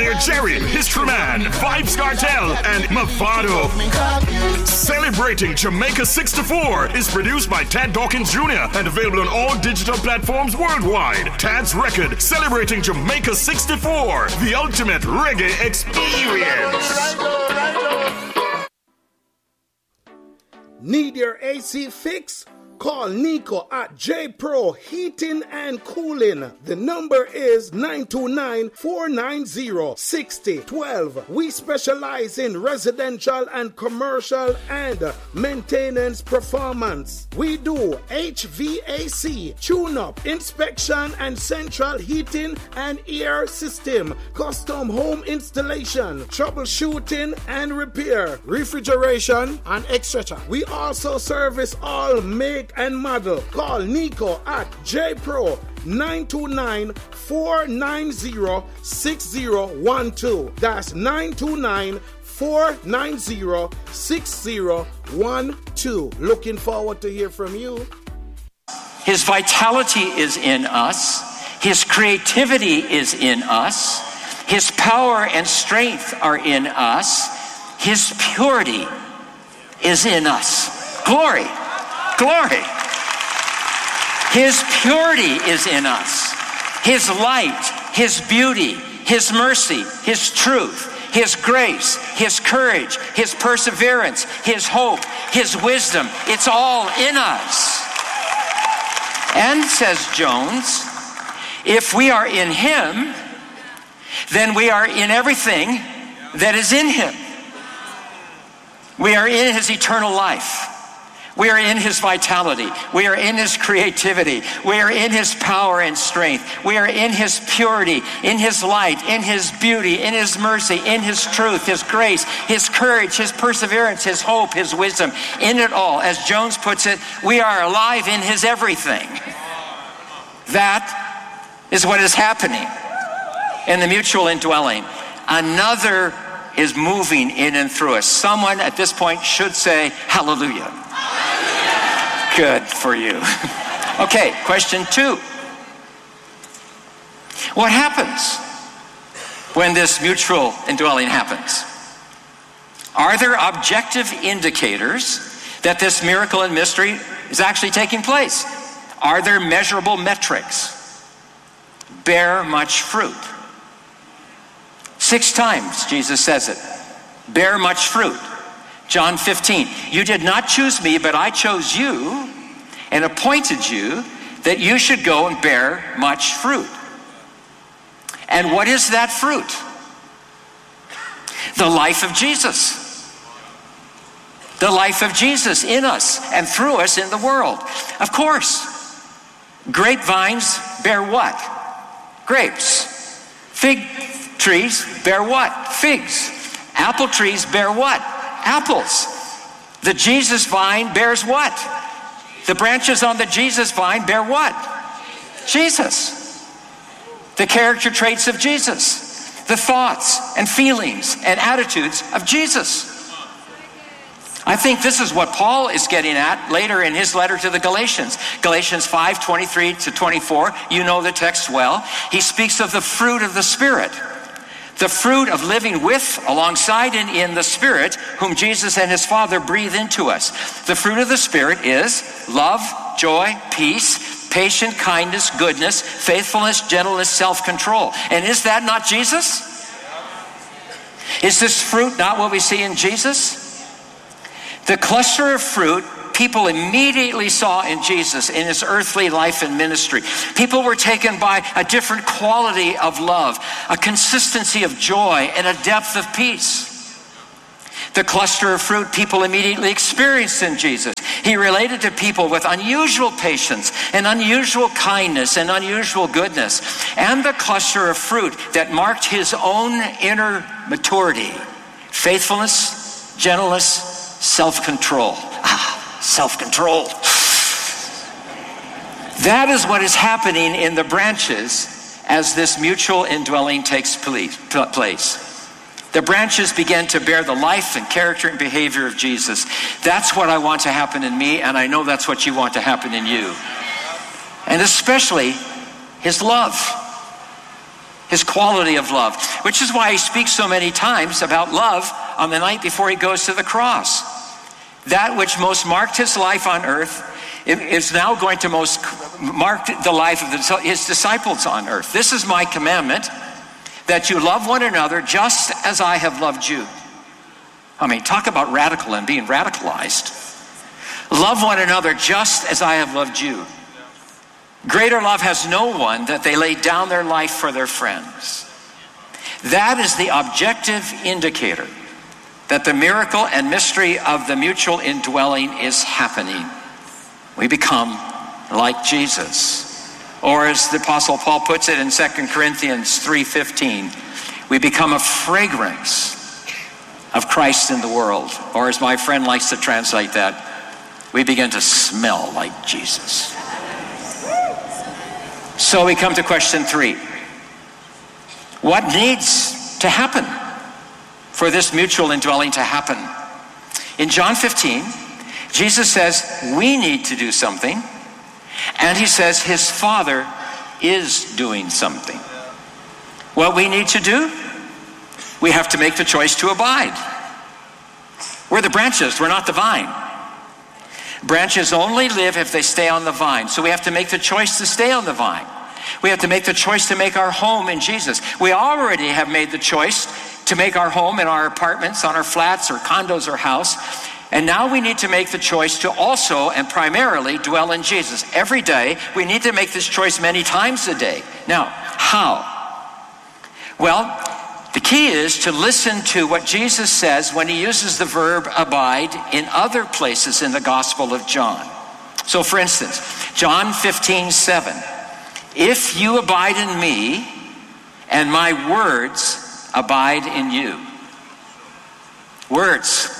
Engineer Jerry, History Man, Vibes Cartel, and Mavado. Celebrating Jamaica 64 is produced by Tad Dawkins Jr. and available on all digital platforms worldwide. Tad's record, Celebrating Jamaica 64, the ultimate reggae experience. Need your AC fix? Call Nico at J Pro Heating and Cooling. The number is 929-490-6012. We specialize in residential and commercial and maintenance performance. We do HVAC, tune-up, inspection and central heating and air system, custom home installation, troubleshooting and repair, refrigeration and etc. We also service all make and model. Call Nico at J Pro 929-490-6012. That's 929-490-6012. Looking forward to hear from you. His vitality is in us. His creativity is in us. His power and strength are in us. His purity is in us. Glory. Glory. His purity is in us. His light, His beauty, His mercy, His truth, His grace, His courage, His perseverance, His hope, His wisdom. It's all in us. And, says Jones, if we are in Him, then we are in everything that is in Him. We are in His eternal life. We are in His vitality. We are in His creativity. We are in His power and strength. We are in His purity, in His light, in His beauty, in His mercy, in His truth, His grace, His courage, His perseverance, His hope, His wisdom. In it all, as Jones puts it, we are alive in His everything. That is what is happening in the mutual indwelling. Another is moving in and through us. Someone at this point should say, hallelujah. Good for you. Okay, question 2. What happens when this mutual indwelling happens? Are there objective indicators that this miracle and mystery is actually taking place? Are there measurable metrics? Bear much fruit. 6 times Jesus says it. Bear much fruit. John 15, you did not choose me, but I chose you and appointed you that you should go and bear much fruit. And what is that fruit? The life of Jesus. The life of Jesus in us and through us in the world. Of course, grapevines bear what? Grapes. Fig trees bear what? Figs. Apple trees bear what? Apples. The Jesus vine bears what? The branches on the Jesus vine bear what? Jesus. The character traits of Jesus. The thoughts and feelings and attitudes of Jesus. I think this is what Paul is getting at later in his letter to the Galatians. Galatians 5:23-24. You know the text well. He speaks of the fruit of the Spirit. The fruit of living with, alongside, and in the Spirit, whom Jesus and His Father breathe into us. The fruit of the Spirit is love, joy, peace, patience, kindness, goodness, faithfulness, gentleness, self-control. And is that not Jesus? Is this fruit not what we see in Jesus? The cluster of fruit people immediately saw in Jesus in His earthly life and ministry. People were taken by a different quality of love, a consistency of joy, and a depth of peace. The cluster of fruit people immediately experienced in Jesus. He related to people with unusual patience and unusual kindness and unusual goodness. And the cluster of fruit that marked His own inner maturity: faithfulness, gentleness, self-control. Self-control. That is what is happening in the branches as this mutual indwelling takes place. The branches begin to bear the life and character and behavior of Jesus. That's what I want to happen in me, and I know that's what you want to happen in you. And especially His love. his quality of love, which is why he speaks so many times about love on the night before he goes to the cross. That which most marked his life on earth is now going to most mark the life of his disciples on earth. This is my commandment, that you love one another just as I have loved you. I mean, talk about radical and being radicalized. Love one another just as I have loved you. Greater love has no one that they lay down their life for their friends. That is the objective indicator that the miracle and mystery of the mutual indwelling is happening. We become like Jesus. Or as the Apostle Paul puts it in 2 Corinthians 3:15, we become a fragrance of Christ in the world. Or as my friend likes to translate that, we begin to smell like Jesus. So we come to question 3. What needs to happen for this mutual indwelling to happen? In John 15, Jesus says we need to do something, and he says his Father is doing something. What we need to do? We have to make the choice to abide. We're the branches, we're not the vine. Branches only live if they stay on the vine. So we have to make the choice to stay on the vine. We have to make the choice to make our home in Jesus. We already have made the choice to make our home in our apartments, on our flats or condos or house. And now we need to make the choice to also and primarily dwell in Jesus. Every day, we need to make this choice many times a day. Now, how? Well, the key is to listen to what Jesus says when he uses the verb abide in other places in the Gospel of John. So for instance, John 15:7, if you abide in me and my words abide in you. Words.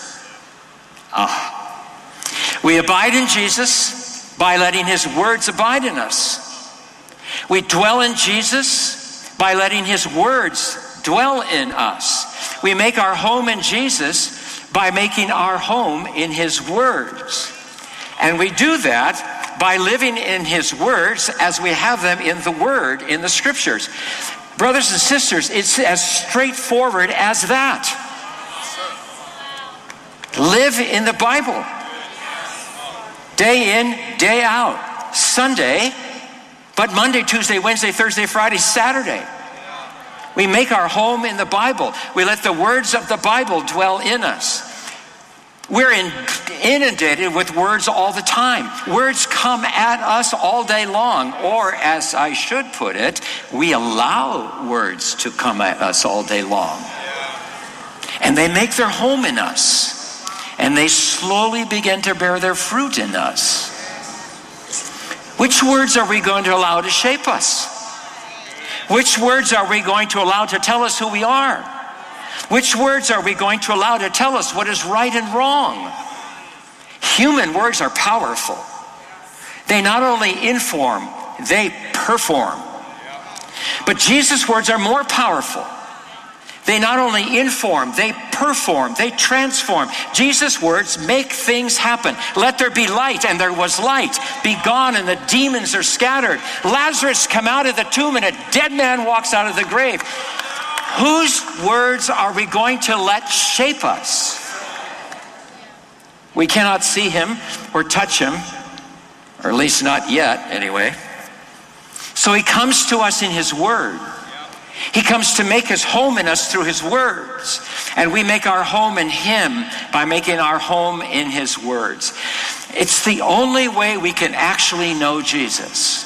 We abide in Jesus by letting his words abide in us. We dwell in Jesus by letting his words dwell in us. We make our home in Jesus by making our home in his words. And we do that by living in his words as we have them in the word, in the scriptures. Brothers and sisters, it's as straightforward as that. Live in the Bible. Day in, day out. Sunday, but Monday, Tuesday, Wednesday, Thursday, Friday, Saturday. We make our home in the Bible. We let the words of the Bible dwell in us. We're inundated with words all the time. Words come at us all day long. Or, as I should put it, we allow words to come at us all day long. And they make their home in us. And they slowly begin to bear their fruit in us. Which words are we going to allow to shape us? Which words are we going to allow to tell us who we are? Which words are we going to allow to tell us what is right and wrong? Human words are powerful. They not only inform, they perform. But Jesus' words are more powerful. They not only inform, they perform, they transform. Jesus' words make things happen. Let there be light, and there was light. Be gone, and the demons are scattered. Lazarus come out of the tomb, and a dead man walks out of the grave. Whose words are we going to let shape us? We cannot see him or touch him, or at least not yet, anyway. So he comes to us in his word. He comes to make his home in us through his words. And we make our home in him by making our home in his words. It's the only way we can actually know Jesus.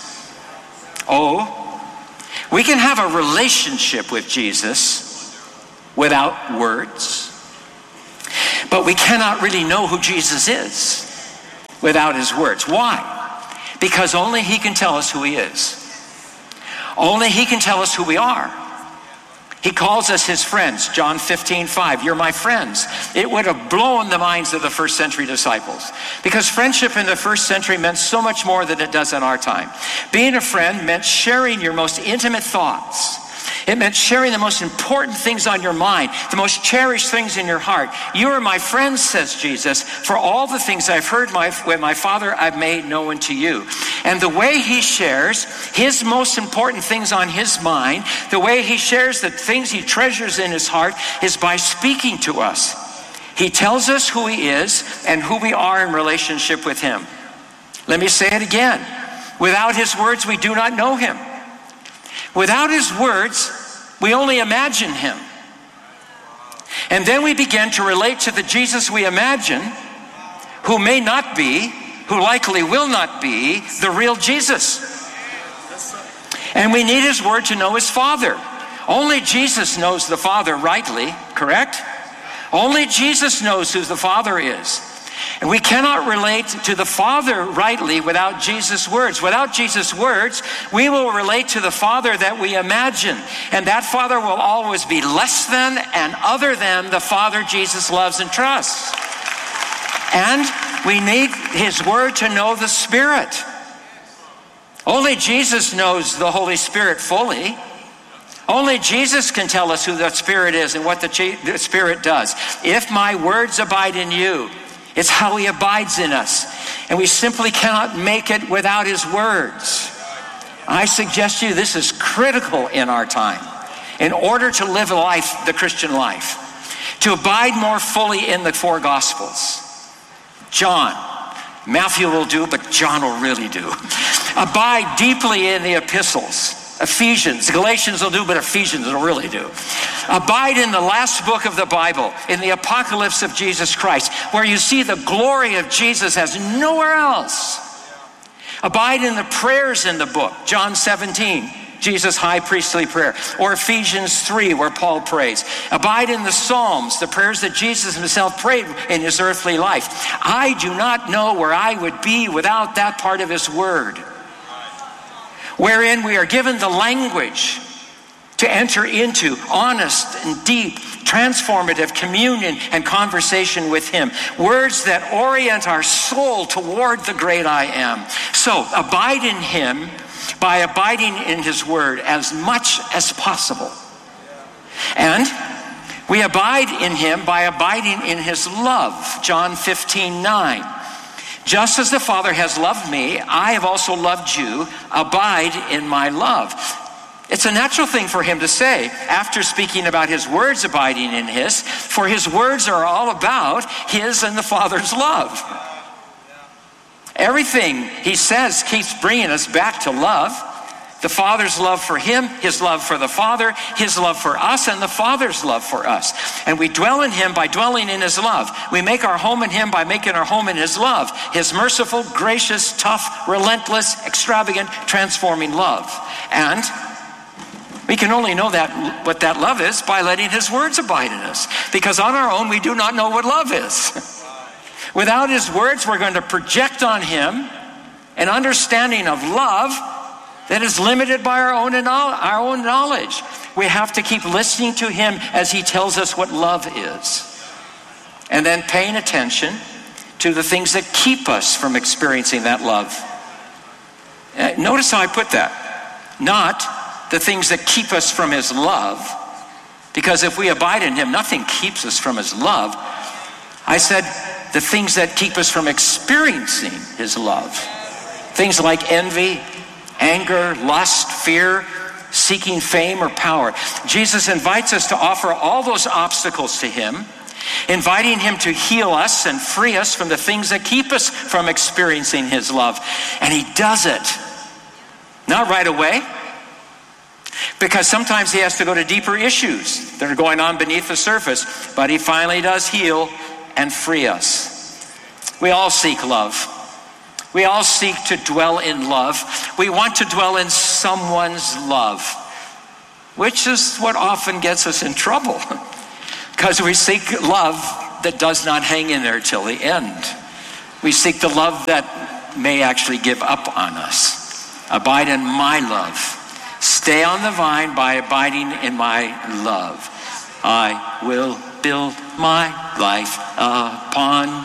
We can have a relationship with Jesus without words. But we cannot really know who Jesus is without his words. Why? Because only he can tell us who he is. Only he can tell us who we are. He calls us his friends. John 15:5, you're my friends. It would have blown the minds of the first century disciples, because friendship in the first century meant so much more than it does in our time. Being a friend meant sharing your most intimate thoughts. It meant sharing the most important things on your mind, the most cherished things in your heart. You are my friends, says Jesus, for all the things I've heard with my Father I've made known to you. And the way he shares his most important things on his mind, the way he shares the things he treasures in his heart, is by speaking to us. He tells us who he is and who we are in relationship with him. Let me say it again. Without his words, we do not know him. Without his words, we only imagine him. And then we begin to relate to the Jesus we imagine, who may not be, who likely will not be, the real Jesus. And we need his word to know his Father. Only Jesus knows the Father rightly, correct? Only Jesus knows who the Father is. And we cannot relate to the Father rightly without Jesus' words. Without Jesus' words, we will relate to the Father that we imagine. And that Father will always be less than and other than the Father Jesus loves and trusts. And we need his word to know the Spirit. Only Jesus knows the Holy Spirit fully. Only Jesus can tell us who the Spirit is and what the Spirit does. If my words abide in you, it's how he abides in us. And we simply cannot make it without his words. I suggest to you this is critical in our time. In order to live a life, the Christian life. To abide more fully in the four Gospels. John. Matthew will do, but John will really do. Abide deeply in the epistles. Ephesians. Galatians will do, but Ephesians will really do. Abide in the last book of the Bible, in the apocalypse of Jesus Christ, where you see the glory of Jesus as nowhere else. Abide in the prayers in the book, John 17, Jesus' high priestly prayer, or Ephesians 3, where Paul prays. Abide in the Psalms, the prayers that Jesus himself prayed in his earthly life. I do not know where I would be without that part of his word, wherein we are given the language to enter into honest and deep, transformative communion and conversation with him. Words that orient our soul toward the great I am. So abide in him by abiding in his word as much as possible. And we abide in him by abiding in his love. John 15:9. Just as the Father has loved me, I have also loved you. Abide in my love. It's a natural thing for him to say after speaking about his words abiding in his, for his words are all about his and the Father's love. Everything he says keeps bringing us back to love. The Father's love for him, his love for the Father, his love for us, and the Father's love for us. And we dwell in him by dwelling in his love. We make our home in him by making our home in his love. His merciful, gracious, tough, relentless, extravagant, transforming love. And we can only know that what that love is by letting his words abide in us. Because on our own, we do not know what love is. Without his words, we're going to project on him an understanding of love that is limited by our own knowledge. We have to keep listening to him as he tells us what love is. And then paying attention to the things that keep us from experiencing that love. Notice how I put that. Not the things that keep us from his love. Because if we abide in him, nothing keeps us from his love. I said the things that keep us from experiencing his love. Things like envy, anger, lust, fear, seeking fame or power. Jesus invites us to offer all those obstacles to him, inviting him to heal us and free us from the things that keep us from experiencing his love. And he does it. Not right away, because sometimes he has to go to deeper issues that are going on beneath the surface, but he finally does heal and free us. We all seek love. We all seek to dwell in love. We want to dwell in someone's love, which is what often gets us in trouble, because we seek love that does not hang in there till the end. We seek the love that may actually give up on us. Abide in my love. Stay on the vine by abiding in my love. I will build my life upon